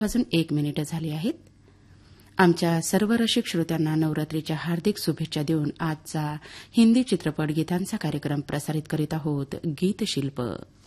वाजून 1 मिनिटं झाली आहेत. आमच्या सर्व रसिक श्रोत्यांना नवरात्रीच्या हार्दिक शुभेच्छा देऊन आजचा हिंदी चित्रपट गीतांचा कार्यक्रम प्रसारित करीत आहोत. गीतशिल्प.